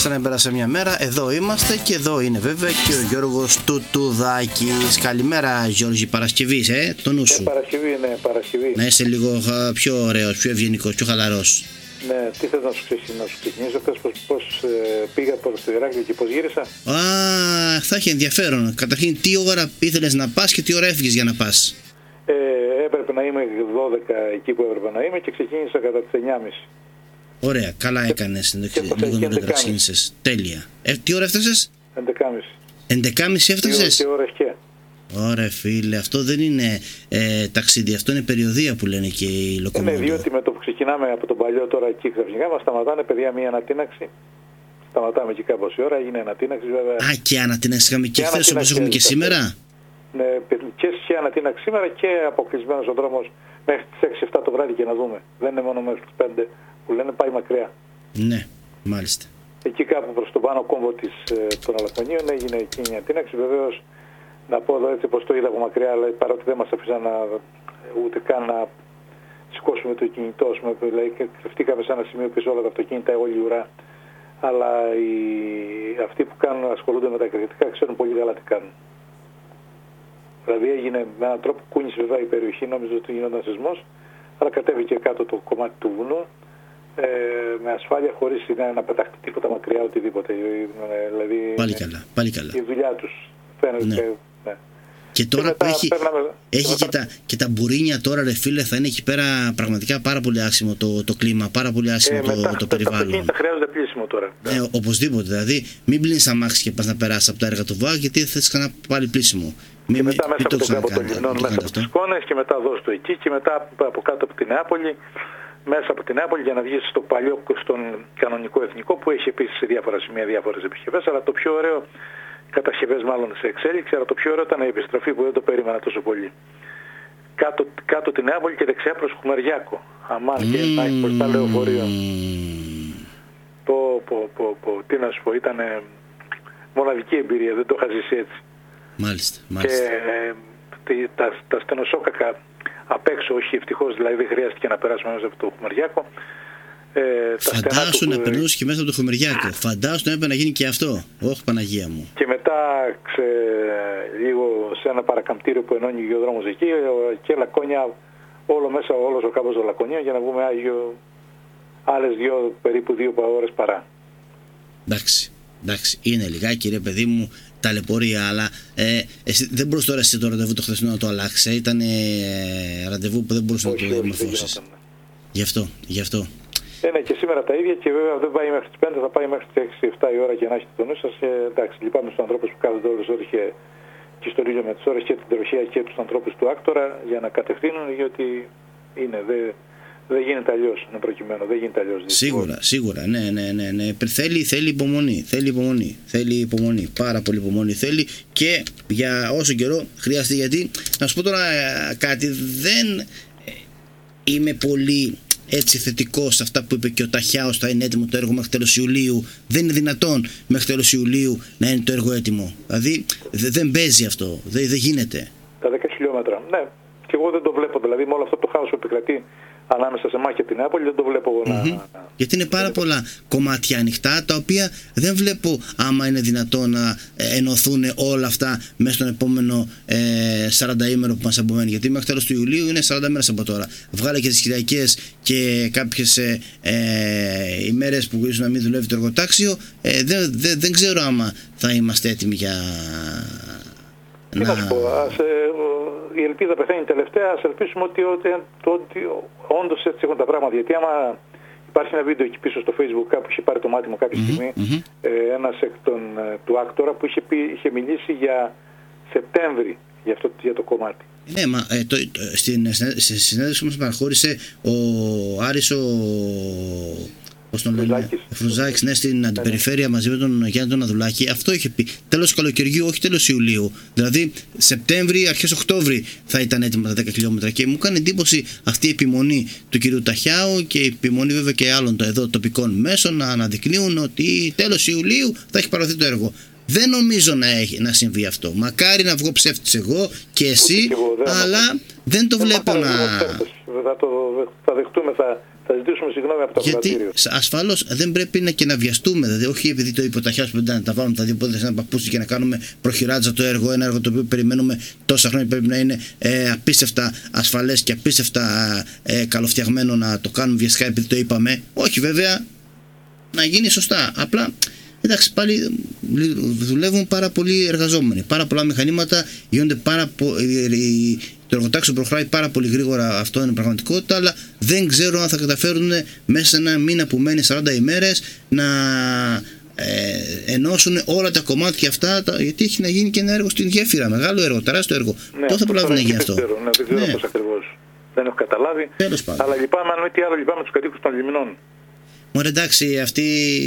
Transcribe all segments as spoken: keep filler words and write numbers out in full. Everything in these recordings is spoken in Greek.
σαν να πέρασε μια μέρα. Εδώ είμαστε και εδώ είναι βέβαια και ο Γιώργος Τουτουδάκης. Καλημέρα Γιώργη, Παρασκευής, ε, το νου σου. Ε, Παρασκευή, ναι, Παρασκευή. Να είσαι λίγο πιο ωραίος, πιο ευγενικός, πιο χαλαρός. Ναι, τι θες να σου ξεκινήσω, θες πώς, πώς ε, πήγα προς το Ηράκλειο και πώς γύρισα. Α, θα έχει ενδιαφέρον. Καταρχήν, τι ώρα ήθελες να πας και τι ώρα έφυγες για να πας. Ε, έπρεπε να είμαι δώδεκα εκεί που έπρεπε να είμαι και ξεκίνησα κατά τις εννιά και μισή. Ωραία, καλά έκανες. Λίγο να το ξεκίνησες. Τέλεια. Ε, τι ώρα έφτασες? έντεκα και μισή. έντεκα και μισή έφτασες? Δύο ώρες και. Ωραία φίλε, αυτό δεν είναι ε, ταξίδι, αυτό είναι περιοδεία που λένε και οι λοκομόδια. Ναι, διότι με το που ξεκινάμε από τον παλιό τώρα εκεί ξαφνικά μας σταματάνε παιδιά μία ανατείναξη. Σταματάμε εκεί κάπως η ώρα, έγινε ανατείναξη βέβαια. Α, και ανατείναξη είχαμε και χθες όπως έχουμε και σήμερα. Ναι, και σε ανατείναξη σήμερα και αποκλεισμένος ο δρόμος μέχρι τις έξι εφτά το βράδυ και να δούμε. Δεν είναι μόνο μέχρι τις πέντε που λένε, πάει μακριά. Ναι, μάλιστα. Εκεί κάπου προς τον πάνω κόμβο της, των Αλακωνίων έγινε εκείνη η ανατείναξη. Βεβαίως να πω εδώ έτσι πως το είδα από μακριά, αλλά παρότι δεν μας αφήσαν να, ούτε καν να σηκώσουμε το κινητό, δηλαδή κρυφτήκαμε σε ένα σημείο πίσω όλα τα αυτοκίνητα, όλη η ουρά. Αλλά οι, αυτοί που κάνουν, ασχολούνται με τα εκρηκτικά ξέρουν πολύ καλά τι κάνουν. Δηλαδή έγινε με έναν τρόπο, κούνησε βέβαια η περιοχή, νόμιζα ότι γινόταν σεισμός, αλλά κατέβηκε κάτω το κομμάτι του βουνού ε, με ασφάλεια, χωρίς να, να πεταχτεί τίποτα μακριά, οτιδήποτε. Δηλαδή, πάλι καλά, πάλι καλά. Η δουλειά τους φαίνεται. Ναι. Ναι. Και τώρα και μετά, που έχει, παίρναμε, έχει και, μετά... και, τα, και τα μπουρίνια τώρα ρε φίλε, θα είναι εκεί πέρα πραγματικά πάρα πολύ άσχημο το, το κλίμα, πάρα πολύ άσχημο ε, το, μετά, το περιβάλλον. Τα χρειάζονται πλήσιμο τώρα. Ε, οπωσδήποτε, δηλαδή μην πλύνεις αμάξι και πας να περάσεις από τα έργα του ΒΑΓ, γιατί θες ξανά πάλι πλήσιμο. Και μη, μετά μη, μέσα από τον κάμπο των Λιμνών, μέσα από τις Σκόνες και μετά δώσ' το εκεί και μετά από κάτω από την Νεάπολη, μέσα από την Νεάπολη για να βγεις στο παλιό, στον κανονικό εθνικό που έχει επίσης σε διάφορα σημεία διάφορες επισκευές, αλλά το πιο ωραίο, κατασκευές μάλλον σε εξέλιξη, αλλά το πιο ωραίο ήταν η επιστροφή που δεν το περίμενα τόσο πολύ. Κάτω, κάτω την Νεάπολη και δεξιά προς Χουμεριάκο. Αμάν mm. και να έχει μπροστά λεωφορείο. Πω, πω, πω, πω, τι να σου πω, ήταν μοναδική εμπειρία, δεν το είχα ζήσει έτσι. Μάλιστα, μάλιστα. Και ε, τα, τα στενοσόκακα απ' έξω, όχι ευτυχώς, δηλαδή δεν χρειάστηκε να περάσουμε μέσα από το Χουμεριάκο. Ε, Φαντάσου του, να περνούσε και μέσα από το Χουμεριάκο. Φαντάσου να έπρεπε να γίνει και αυτό. Όχι Παναγία μου. Και μετά ξε, λίγο σε ένα παρακαμπτήριο που ενώνει ο δρόμος εκεί και Λακώνια, όλο μέσα, όλος ο κάμπος των Λακωνίων για να βγούμε Άγιο άλλες δύο, περίπου δύο ώρες παρά. Εντάξει, εντάξει. Είναι λιγάκι ρε παιδί μου ταλαιπωρία, αλλά ε, εσύ, δεν μπορούσε τώρα εσύ το ραντεβού το χθεσινό να το αλλάξει. Ήταν ε, ραντεβού που δεν μπορούσε να το διαμορφώσεις. Γι' αυτό, γι' αυτό. Ε, ναι, και σήμερα τα ίδια και βέβαια δεν πάει μέχρι τις πέντε, θα πάει μέχρι τις έξι εφτά η ώρα και να έχετε το νου σας. Ε, εντάξει, λυπάμαι στους ανθρώπους που κάθονται όλες τις ώρες και, και στο ρίλιο με τις ώρες και την τροχιά και τους ανθρώπους του άκτορα για να κατευθύνουν, γιατί είναι, δεν δε γίνεται αλλιώς, είναι προκειμένο, δεν γίνεται αλλιώς. Σίγουρα, σίγουρα, ναι, ναι, ναι, ναι. Θέλει, θέλει υπομονή, θέλει υπομονή, θέλει υπομονή, πάρα πολύ υπομονή θέλει και για όσο καιρό χρειάζεται, γιατί να σου πω τώρα κάτι, δεν είμαι πολύ έτσι θετικό σε αυτά που είπε και ο Ταχιάος, θα είναι έτοιμο το έργο μέχρι τέλος Ιουλίου. Δεν είναι δυνατόν μέχρι τέλος Ιουλίου να είναι το έργο έτοιμο. Δηλαδή δε, δεν παίζει αυτό, δεν δε γίνεται. Τα δέκα χιλιόμετρα, ναι. Και εγώ δεν το βλέπω, δηλαδή με όλο αυτό το χάος που επικρατεί ανάμεσα σε εμάς και την Νεάπολη, δεν το βλέπω εγώ mm-hmm. να... Γιατί είναι πάρα πολλά κομμάτια ανοιχτά, τα οποία δεν βλέπω άμα είναι δυνατό να ενωθούν όλα αυτά μέσα στον επόμενο ε, σαράντα ημέρο που μας απομένει. Γιατί μέχρι τέλος του Ιουλίου είναι σαράντα μέρες από τώρα. Βγάλε και τις Κυριακές και κάποιες ε, ε, ημέρες που ίσως να μην δουλεύει το εργοτάξιο. Ε, δεν, δεν, δεν ξέρω άμα θα είμαστε έτοιμοι για... Τι να σου πω, ας, ε, η ελπίδα πεθαίνει τελευταία, ας ελπίσουμε ότι, ότι, ότι όντως έτσι έχουν τα πράγματα. Γιατί άμα υπάρχει ένα βίντεο εκεί πίσω στο Facebook, κάπου είχε πάρει το μάτι μου κάποια στιγμή, mm-hmm. ε, ένας εκ των, του άκτορα που είχε, πει, είχε μιλήσει για Σεπτέμβρη για, αυτό, για το κομμάτι. Ναι, μα ε, το, το, στην, στην συνέντευξη που μας παραχώρησε ο Άρης ο... Πώς τον λένε, Φρουζάκης, ναι, στην αντιπεριφέρεια μαζί με τον Γιάννη τον Αδουλάκη, αυτό είχε πει. Τέλος καλοκαιριού, όχι τέλος Ιουλίου. Δηλαδή, Σεπτέμβρη, αρχές Οκτώβρη θα ήταν έτοιμα τα δέκα χιλιόμετρα. Και μου κάνει εντύπωση αυτή η επιμονή του κυρίου Ταχιάου και η επιμονή βέβαια και άλλων εδώ τοπικών μέσων να αναδεικνύουν ότι τέλος Ιουλίου θα έχει παραδοθεί το έργο. Δεν νομίζω να, έχει, να συμβεί αυτό. Μακάρι να βγω ψεύτης εγώ και εσύ, εγώ, δεν αλλά δεν το δεν βλέπω να... Θα, το, θα δεχτούμε, θα, Θα ζητήσουμε συγγνώμη από το ακροατήριο. Γιατί ασφαλώς δεν πρέπει να και να βιαστούμε. Δηλαδή, όχι επειδή το είπε ο Ταχιάς που να τα βάλουμε τα δύο πόδια σε ένα παππούσι και να κάνουμε προχειράτζα το έργο. Ένα έργο το οποίο περιμένουμε τόσα χρόνια, πρέπει να είναι ε, απίστευτα ασφαλές και απίστευτα ε, καλοφτιαγμένο να το κάνουμε βιαστικά επειδή το είπαμε. Όχι, βέβαια, να γίνει σωστά. Απλά. Εντάξει, πάλι δουλεύουν πάρα πολλοί εργαζόμενοι. Πάρα πολλά μηχανήματα γίνονται πάρα πολύ. Το εργοτάξιο προχωράει πάρα πολύ γρήγορα, αυτό είναι πραγματικότητα, αλλά δεν ξέρω αν θα καταφέρουν μέσα σε ένα μήνα που μένει σαράντα ημέρες να ε, ενώσουν όλα τα κομμάτια αυτά, τα, γιατί έχει να γίνει και ένα έργο στην γέφυρα, μεγάλο έργο, τεράστιο έργο. Ναι, πώς θα προλάβουν να γίνει αυτό? Δεν ξέρω, ναι, δεν ξέρω ναι. πώς ακριβώς. Δεν έχω καταλάβει. Τέλος πάντων. Αλλά λυπάμαι, αν μη τι άλλο, λυπάμαι τους κατοίκους των λιμνών. Μωρέ, εντάξει, αυτοί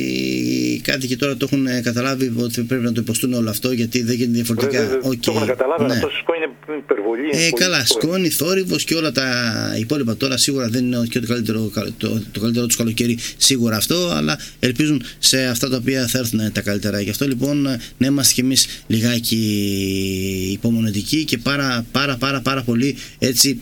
οι κάτοικοι τώρα το έχουν καταλάβει ότι πρέπει να το υποστούν όλο αυτό, γιατί δεν γίνεται διαφορετικά. Ρε, okay. Το έχουν καταλάβει, ναι. Αυτό σκόνη είναι υπερβολή. Ε, καλά, σκόνη, θόρυβος και όλα τα υπόλοιπα τώρα σίγουρα δεν είναι και το καλύτερο, το, το καλύτερο του καλοκαίρι, σίγουρα αυτό, αλλά ελπίζουν σε αυτά τα οποία θα έρθουν τα καλύτερα. Γι' αυτό λοιπόν να είμαστε κι εμείς λιγάκι υπομονετικοί και πάρα πάρα πάρα, πάρα πολύ έτσι.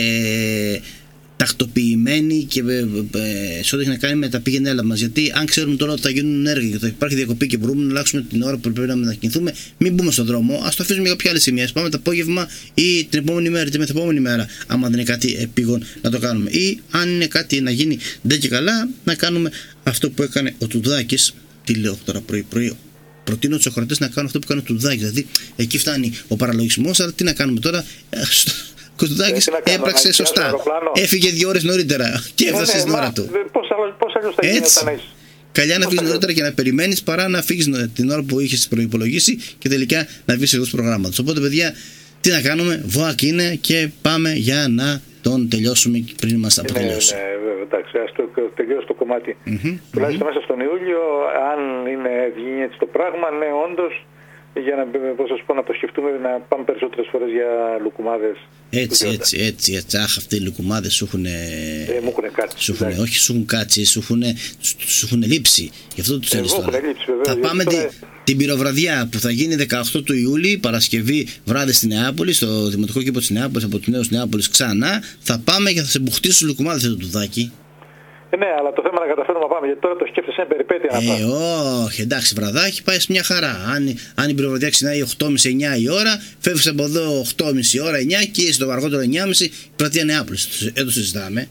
Ε, τακτοποιημένοι και ε, ε, σε ό,τι έχει να κάνει με τα πήγαινε έλα μας. Γιατί αν ξέρουμε τώρα ότι θα γίνουν έργα και θα υπάρχει διακοπή και μπορούμε να αλλάξουμε την ώρα που πρέπει να μετακινηθούμε, μην μπούμε στον δρόμο. Ας το αφήσουμε για κάποια άλλη σημεία. Ας πάμε το απόγευμα ή την επόμενη μέρα ή την μεθεπόμενη μέρα, άμα δεν είναι κάτι επίγον να το κάνουμε. Ή αν είναι κάτι να γίνει ντε και καλά, να κάνουμε αυτό που έκανε ο Τουδάκης. Τι λέω τώρα πρωί-πρωί. Προτείνω τους ακροατές να κάνουν αυτό που κάνει ο Τουδάκης. Δηλαδή εκεί φτάνει ο παραλογισμός, αλλά τι να κάνουμε τώρα. Κωστουδάκης έπραξε σωστά. Έφυγε δύο ώρες νωρίτερα και έφτασε στην ώρα του. Πώς αλλιώς θα γίνει όταν έχεις. Καλιά να φύγεις νωρίτερα και να περιμένεις παρά να φύγεις την ώρα που είχες προϋπολογίσει και τελικά να βγεις εκτός προγράμματος. Οπότε, παιδιά, τι να κάνουμε, ΒΟΑΚ είναι και πάμε για να τον τελειώσουμε πριν μας αποτελειώσει. Ναι, ναι, βέβαια, εντάξει, ας το τελειώσει το κομμάτι. Mm-hmm, τουλάχιστον mm-hmm. μέσα στον Ιούλιο, αν είναι βγει έτσι το πράγμα, ναι, όντως. Για να, πώς σας πω, να το σκεφτούμε, να πάμε περισσότερες φορές για λουκουμάδες. Έτσι, έτσι, έτσι, έτσι. Αχ, αυτοί οι λουκουμάδες σου έχουν. Ε, μου έχουν κάτσει. Σου έχουν, όχι, σου έχουν κάτσει, σου έχουν, σου έχουν λείψει. Γι' αυτό τους θέλεις τώρα. Λείψει, βεβαίως, θα πάμε τώρα... την, την πυροβραδιά που θα γίνει δεκαοκτώ του Ιούλη, Παρασκευή βράδυ στη Νεάπολη, στο Δημοτικό Κήπο της Νεάπολης, από τους νέους Νεάπολης ξανά. Θα πάμε και θα σε μπουχτίσουν τους λουκουμάδες το Τουδάκι. Ε, ναι, αλλά το θέμα να καταφέρουμε να πάμε, γιατί τώρα το σκέφτεσαι είναι περιπέτεια να πάμε. Ε, όχι, εντάξει, βραδάκι πάει μια χαρά. Αν, αν η πυροβραδιά ξεκινάει οκτώ και μισή εννιά η ώρα, φεύγεις από εδώ οκτώ και μισή ώρα, εννιά και είσαι το αργότερο εννιά και μισή πλατεία Νεάπολης. Δεν το συζητάμε.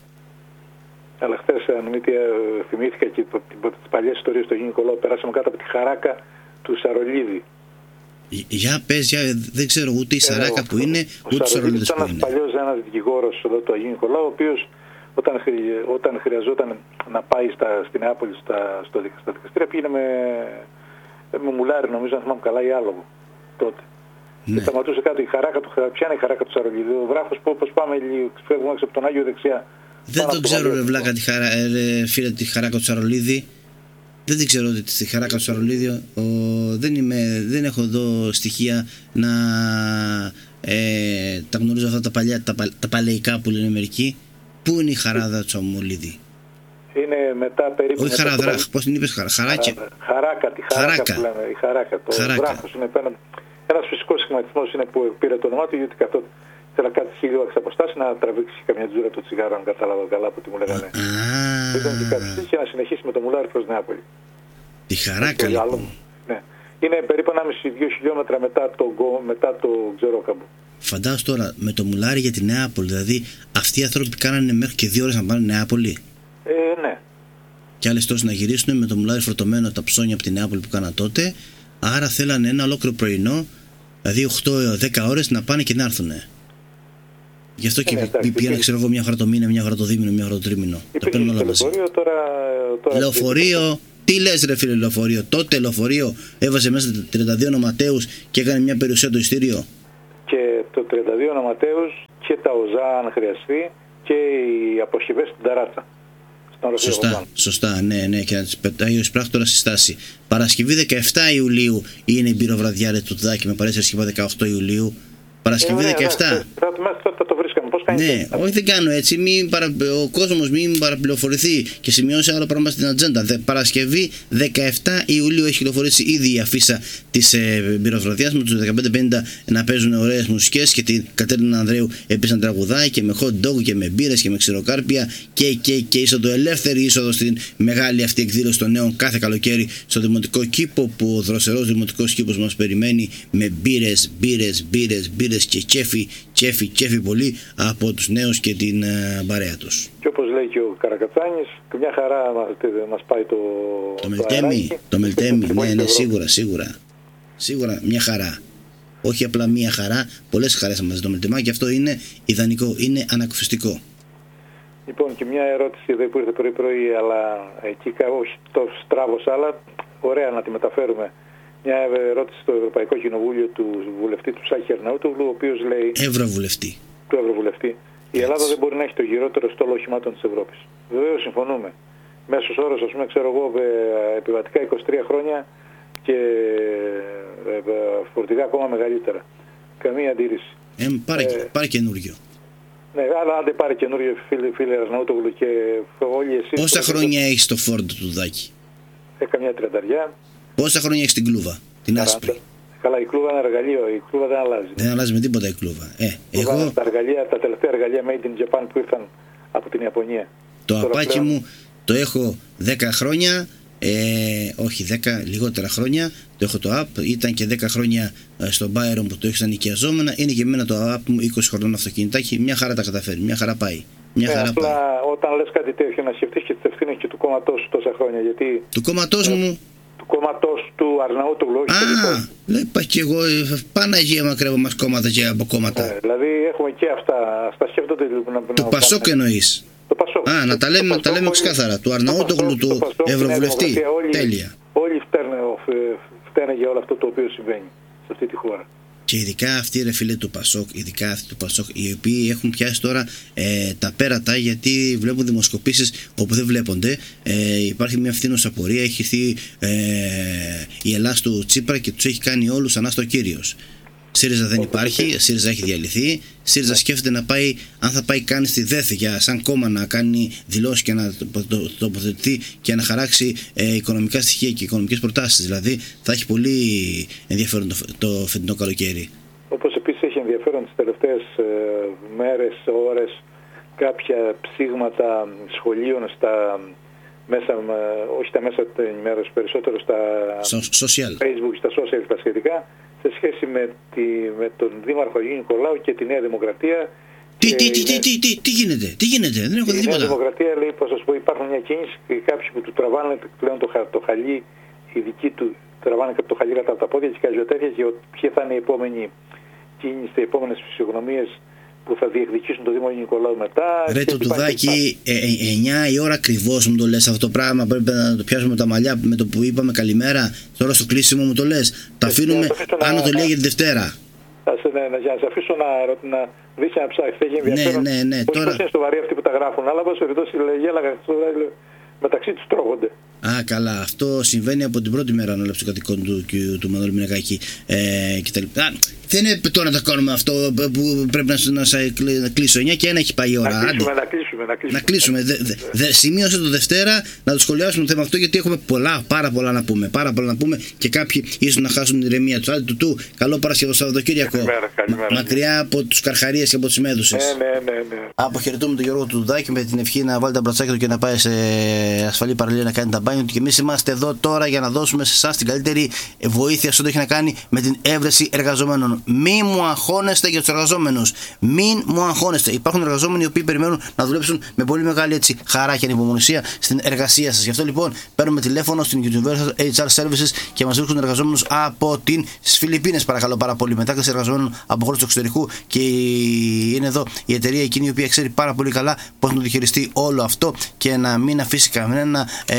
Αλλά χθες, αν μη τι, θυμήθηκα και τις παλιές ιστορίες του Αγίου Νικολάου, περάσαμε κάτω από τη χαράκα του Σαρολίδη. Για πες, για, δεν ξέρω ούτε η Σαράκα που είναι, ούτε ο Σαρολίδης που είναι. Ήταν παλιός ένας δικηγόρος εδώ του Αγίου Νικολάου, ο οποίος Όταν, όταν χρειαζόταν να πάει στα, στην Νεάπολη στα, στο, στα δικαστήρια, πήγαινε με, με μουλάρι, νομίζω, αν θυμάμαι καλά, ή άλογο τότε. Ναι. Και σταματούσε κάτω η χαράκα του, ποια είναι η χαράκα του Σαρολίδη, ο βράχος που όπως πάμε, φεύγουμε έξω από τον Άγιο δεξιά. Δεν το ξέρω, ρε βλάκα, τη χαρά, ρε, φίλε, τη χαράκα του Σαρολίδη. Δεν την ξέρω τη χαράκα του Σαρολίδη. Ο, δεν, είμαι, δεν έχω εδώ στοιχεία να ε, τα γνωρίζω αυτά τα, παλιά, τα, τα παλαιικά που λένε μερικοί. Πού είναι η χαράδα του Σαμολίδη? Είναι μετά περίπου. Όχι χαραδρά, το... πώς την είπες, χαρά, χαράκια. Χαράκα, τη χαράκα, χαράκα που λέμε, η χαράκα. Το βράχος είναι πέναν. Ένας φυσικός σχηματισμός είναι που πήρε το όνομά του, γιατί καθότι ήθελα κάτι χίλιο εξ αποστάση να τραβήξει καμιά τζούρα του τσιγάρο, αν κατάλαβα καλά που τι μου λέγανε. Ήταν και κάτι και να συνεχίσει με το μουλάρι προς Νεάπολη. Τη χαράκα λοιπόν. Ναι. Είναι περίπου ένα κόμμα πέντε με δύο χιλιόμετρα μετά το, μετά το Ξερόκαμπο. Φαντάζομαι τώρα με το μουλάρι για τη Νεάπολη, δηλαδή αυτοί οι άνθρωποι κάνανε μέχρι και δύο ώρες να πάνε Νεάπολη. Ε, ναι. Και άλλες τόσες να γυρίσουν με το μουλάρι φορτωμένο τα ψώνια από τη Νεάπολη που κάναν τότε. Άρα θέλανε ένα ολόκληρο πρωινό, δηλαδή οκτώ με δέκα ώρες να πάνε και να έρθουν. Γι' αυτό και ε, ναι, πήγαινα, ξέρω εγώ, μια φορά το μήνα, μια φορά το δίμηνο, μια φορά το τρίμηνο. Τα παίρνουν όλα μαζί. Λεωφορείο, τώρα, τώρα λεωφορείο. Τι λες ρε φίλε, λεωφορείο? Τότε λεωφορείο έβαζε μέσα τριάντα δύο ονοματέους και έκανε μια περιουσία το ειστήριο. Και το τριάντα δύο ονοματέους και τα ΟΖΑ αν χρειαστεί και οι αποχευές στην ταράτσα. Σωστά, σωστά, ναι, ναι, και να τις πετάει ο εισπράκτορας στη στάση. Παρασκευή δεκαεφτά Ιουλίου είναι η πυροβραδιά ρε του Τουδάκη με παρέστερη σχήμα δεκαοκτώ Ιουλίου. Παρασκευή ε, ναι, δεκαεφτά. Ναι, θα, θα, θα το βρεις βρίσκαμε. Πώς κάνεις? Ναι, όχι, δεν κάνω έτσι. Μην παρα... Ο κόσμος μην παραπληροφορηθεί και σημειώσει άλλο πράγμα στην ατζέντα. Δε, Παρασκευή δεκαεφτά Ιουλίου έχει κυκλοφορήσει ήδη η αφίσα της ε, πυροβραδιάς με τους δεκαπέντε πενήντα να παίζουν ωραίες μουσικές και την Κατέρινα Ανδρέου επίσης να τραγουδάει και με hot dog και με μπύρες και με ξηροκάρπια και, και, και είσοδο, ελεύθερη είσοδο στην μεγάλη αυτή εκδήλωση των νέων κάθε καλοκαίρι στο Δημοτικό Κήπο, που ο δροσερός Δημοτικός Κήπος μας περιμένει με μπύρες, μπύρες, μπύρες, μπύρες και κέφι, κέφι, κέφι πολύ από τους νέους και την uh, παρέα τους. Και όπως λέει και ο Καρακατσάνης, μια χαρά μας, μας πάει το, το, το Μελτέμι, το, το Μελτέμι, ναι, ναι, σίγουρα, σίγουρα, σίγουρα μια χαρά. Όχι απλά μια χαρά, πολλές χαρές μαζί το Μελτεμάκι και αυτό είναι ιδανικό, είναι ανακουφιστικό. Λοιπόν, και μια ερώτηση εδώ που ήρθε πρωί πρωί, αλλά εκεί όχι το στράβωσα, αλλά ωραία να τη μεταφέρουμε. Μια ερώτηση στο Ευρωπαϊκό Κοινοβούλιο του βουλευτή του Σάκη Αρναούτογλου, ο οποίος λέει... Ευρωβουλευτή. Του Ευρωβουλευτή. Η Ελλάδα δεν μπορεί να έχει το γυρότερο στόλο οχημάτων της Ευρώπης. Βεβαίως συμφωνούμε. Μέσος όρος, ας πούμε, ξέρω εγώ, επιβατικά είκοσι τρία χρόνια και φορτηγά ακόμα μεγαλύτερα. Καμία αντίρρηση. Ε, πάρε, ε, πάρε καινούριο. Ναι, αλλά αν δεν πάρει καινούριο, φίλε, φίλε Αρναούτογλου και όλοι εσείς... Πόσα χρόνια έχεις το Ford του Δάκη? Ε, καμιά τριανταριά. Πόσα χρόνια έχεις την κλούβα, την σαράντα. Άσπρη? Καλά, η κλούβα είναι εργαλείο, η κλούβα δεν αλλάζει. Δεν αλλάζει με τίποτα η κλούβα. Ε, εγώ... Τα, εργαλεία, τα τελευταία εργαλεία made in Japan που ήρθαν από την Ιαπωνία. Το Τώρα απάκι πλέον... μου το έχω δέκα χρόνια, ε, όχι δέκα, λιγότερα χρόνια. Το έχω το app, ήταν και δέκα χρόνια στον Byron που το έχεις ανοικιαζόμενα. Είναι και εμένα το app μου είκοσι χρονών αυτοκινητάκι. Μια χαρά τα καταφέρει, μια χαρά πάει. Μια ε, χαρά απλά πάει. Όταν λες κάτι τέτοιο να σκεφτείς και τις ευθύνες και του κόμματός σου τόσα χρόνια. Γιατί... Του κόμματός ε, μου. Του κόμματός του Αρναούτογλου, όχι του δικό. Α, είπα και εγώ, Παναγία μακρεύω μας κόμματα και από κόμματα. Ε, δηλαδή έχουμε και αυτά, στα σκέφτονται λοιπόν. Του Πασόκ εννοείς? Το Πασόκ. Α, να τα λέμε, τα λέμε ξεκάθαρα. Του Αρναούτογλου, του Ευρωβουλευτή. Τέλεια. Όλοι φταίνε για όλο αυτό το οποίο συμβαίνει σε αυτή τη χώρα. Και ειδικά αυτοί, ρε φίλε, του Πασόκ, ειδικά αυτοί του Πασόκ, οι οποίοι έχουν πιάσει τώρα ε, τα πέρατα, γιατί βλέπουν δημοσκοπήσεις όπου δεν βλέπονται. Ε, υπάρχει μια φθήνουσα πορεία, έχει έρθει ε, η Ελλάς του Τσίπρα και τους έχει κάνει όλους ανάστο κύριος. ΣΥΡΙΖΑ δεν υπάρχει, ΣΥΡΙΖΑ έχει διαλυθεί. ΣΥΡΙΖΑ σκέφτεται να πάει, αν θα πάει καν στη ΔΕΘ για σαν κόμμα να κάνει δηλώσεις και να τοποθετηθεί και να χαράξει ε, οικονομικά στοιχεία και οικονομικές προτάσεις. Δηλαδή θα έχει πολύ ενδιαφέρον το, το φετινό καλοκαίρι. Όπως επίσης έχει ενδιαφέρον τις τελευταίες ε, μέρες, ώρες, κάποια ψήγματα σχολείων στα μέσα, όχι τα μέσα ενημέρωσης, περισσότερο στα so, social. Facebook, στα social και τα σχετικά, σε σχέση με, τη, με τον Δήμαρχο Αγίου Νικολάου και τη Νέα Δημοκρατία. Τι, τι, τι, τι, τι, τι, τι γίνεται, τι γίνεται, δεν έχω δει τίποτα. Η Νέα Δημοκρατία λέει, πώς σας πω, υπάρχουν μια κίνηση και κάποιοι που του τραβάνε πλέον το, το χαλί, οι δικοί του τραβάνε το χαλί κατά τα πόδια και κάτι τέτοια, και ποια θα είναι η επόμενη κίνηση, οι επόμενες φυσιογνωμίες που θα διεκδικήσουν το Δήμο Αγίου Νικολάου μετά. Ρε το Τουδάκι, εννιά η ώρα ακριβώς μου το λες αυτό το πράγμα. Πρέπει να το πιάσουμε τα μαλλιά με το που είπαμε καλημέρα. Τώρα στο κλείσιμο μου το λες. Το αφήνουμε πάνω το λέει για τη Δευτέρα. Για να σε αφήσω να, να δεις να ψάξεις. Έχει ενδιαφέρον. Ναι, ναι, ναι. Πώς τώρα... είναι σοβαροί αυτοί που τα γράφουν. Αλλά όπως περιπτώσει γέλαγα μεταξύ τους τρώγονται. Α, καλά. Αυτό συμβαίνει από την πρώτη μέρα ανάληψη των κατοικών του, του, του Μανώλη Μινακάκη ε, κτλ. Δεν είναι τώρα να το κάνουμε αυτό που πρέπει να, να, να κλείσω. εννιά και ένα έχει πάει η ώρα. Να κλείσουμε, να κλείσουμε. Να κλείσουμε. Να κλείσουμε. Δε, δε, δε, σημείωσε το Δευτέρα να το σχολιάσουμε το θέμα αυτό, γιατί έχουμε πολλά, πάρα πολλά να πούμε. Πάρα πολλά να πούμε και κάποιοι ίσως να χάσουν την ηρεμία του. Άντε του του, καλό Παρασκευό Σαββατοκύριακο. Καλημέρα, καλημέρα. Μακριά από τους καρχαρίες και από τις μέδουσες. Ναι, ναι, ναι, ναι. Αποχαιρετούμε τον Γιώργο Τουδάκη με την ευχή να βάλει τα μπρατσάκια του και να πάει σε ασφαλή παραλία να κάνει τα μπάνια του. Και εμείς είμαστε εδώ τώρα για να δώσουμε σε εσάς την καλύτερη βοήθεια σε ό,τι έχει να κάνει με την έβρεση εργαζομένων. Μην μου αγχώνεστε για τους εργαζόμενους. Μην μου αγχώνεστε. Υπάρχουν εργαζόμενοι οι οποίοι περιμένουν να δουλέψουν με πολύ μεγάλη έτσι, χαρά και ανυπομονησία στην εργασία σας. Γι' αυτό λοιπόν παίρνουμε τηλέφωνο στην Universal έιτς αρ Services και μας βρίσκουν εργαζόμενους από τις Φιλιππίνες, παρακαλώ πάρα πολύ. Μετάκληση εργαζομένων από χώρες του εξωτερικού, και είναι εδώ η εταιρεία εκείνη η οποία ξέρει πάρα πολύ καλά πώς να το διαχειριστεί όλο αυτό και να μην αφήσει κανένα ε,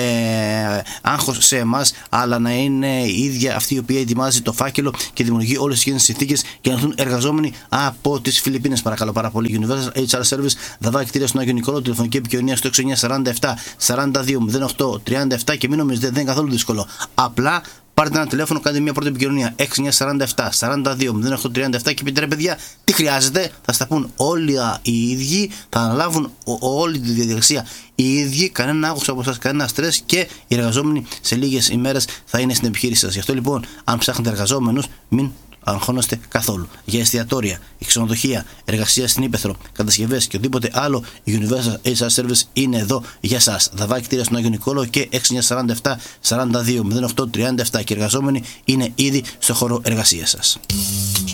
άγχος σε εμάς, αλλά να είναι η ίδια αυτή η οποία ετοιμάζει το φάκελο και δημιουργεί όλες τις εκείνες συνθήκες για να έρθουν εργαζόμενοι από τις Φιλιππίνες, παρακαλώ πάρα πολύ. Universal έιτς αρ Service, Δαβάκη κτίρια στον Άγιο Νικόλαο, τηλεφωνική επικοινωνία στο έξι εννιά σαράντα επτά σαράντα δύο μηδέν οκτώ τριάντα επτά, και μην νομίζετε δεν είναι καθόλου δύσκολο. Απλά πάρτε ένα τηλέφωνο, κάντε μια πρώτη επικοινωνία. έξι εννιά τέσσερα επτά σαράντα δύο μηδέν οκτώ τριάντα επτά και πείτε ρε παιδιά, τι χρειάζεται. Θα στα πούν όλοι οι ίδιοι, θα αναλάβουν όλη τη διαδικασία οι ίδιοι, κανένα άγχος από εσάς, κανένα στρες και οι εργαζόμενοι σε λίγες ημέρες θα είναι στην επιχείρηση σας. Γι' αυτό λοιπόν, αν ψάχνετε εργαζόμενους, μην αγχώνεστε καθόλου. Για εστιατόρια, ξενοδοχεία, εργασία στην ύπαιθρο, κατασκευές και οτιδήποτε άλλο, η Universal έιτς αρ Service είναι εδώ για σας. Δαβάκι κτίρια στον Άγιο Νικόλαο και έξι εννιά τέσσερα επτά σαράντα δύο μηδέν οκτώ τριάντα επτά και οι εργαζόμενοι είναι ήδη στο χώρο εργασίας σας.